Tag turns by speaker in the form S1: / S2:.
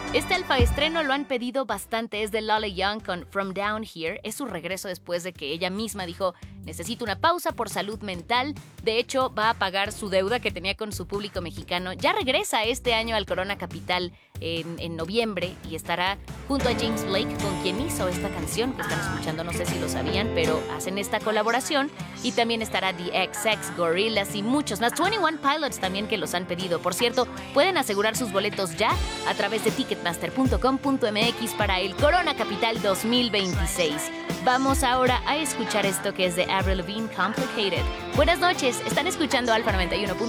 S1: Este alfa estreno lo han pedido bastante, es de Lola Young con From Down Here. Es su regreso después de que ella misma dijo, necesito una pausa por salud mental. De hecho, va a pagar su deuda que tenía con su público mexicano. Ya regresa este año al Corona Capital en noviembre y estará junto a James Blake, con quien hizo esta canción que están escuchando. No sé si lo sabían, pero hacen esta colaboración. Y también estará The XX, Gorillaz y muchos más. 21 Pilots también, que los han pedido. Por cierto, pueden asegurar sus boletos ya a través de ticketmaster.com.mx para el Corona Capital 2026. Vamos ahora a escuchar esto que es de Avril Lavigne, Complicated. Buenas noches, están escuchando Alfa 91.